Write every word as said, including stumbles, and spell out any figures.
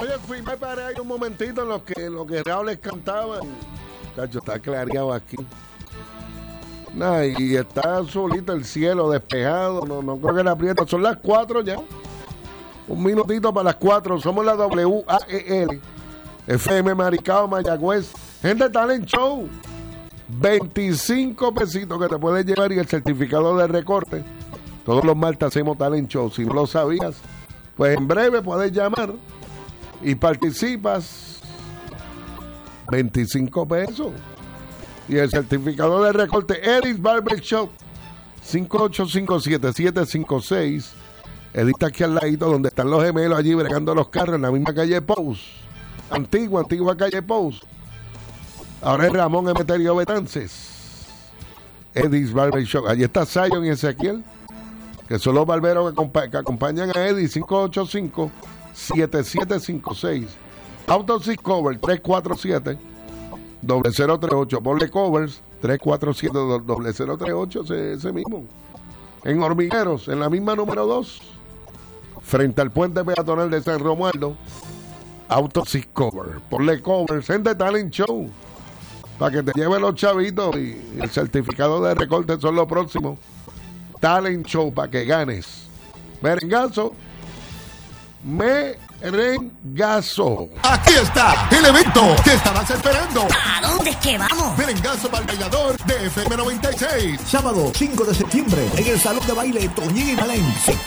Oye, fui, me paré ahí un momentito en lo que, lo que Raúl les cantaba. Chacho, está clareado aquí. Nah, y está solito el cielo, despejado. No, no creo que la aprieta. Son las cuatro ya. Un minutito para las cuatro. Somos la W A E L. F M Maricao, Mayagüez. Gente, Talent Show. veinticinco pesitos que te puedes llevar y el certificado de recorte. Todos los martes hacemos Talent Show. Si no lo sabías, pues en breve puedes llamar y participas. veinticinco pesos. Y el certificado de recorte Eddie's Barber Shop. cinco ocho cinco, siete siete cinco seis. Eddie está aquí al ladito donde están los gemelos allí bregando los carros en la misma calle Pous. Antigua, antigua calle Pous. Ahora es Ramón Emeterio Betances. Eddie's Barber Shop. Allí está Zion y Ezequiel, que son los barberos que, compa- que acompañan a Eddie. Cinco ocho cinco, siete siete cinco seis. Autosys Cover tres cuatro siete, cero cero tres ocho. Ponle covers tres cuatro siete, cero cero tres ocho, ese, ese mismo. En Hormigueros, en la misma número dos, frente al puente peatonal de San Romualdo. Autosys Cover. Ponle covers en The Talent Show para que te lleven los chavitos, y el certificado de recorte son los próximos. Talent Show para que ganes. Merengazo. Merengazo. Aquí está el evento que estabas esperando. ¿A dónde es que vamos? Merengazo para el bailador de F M noventa y seis. Sábado cinco de septiembre en el Salón de Baile Toñín y Valencia.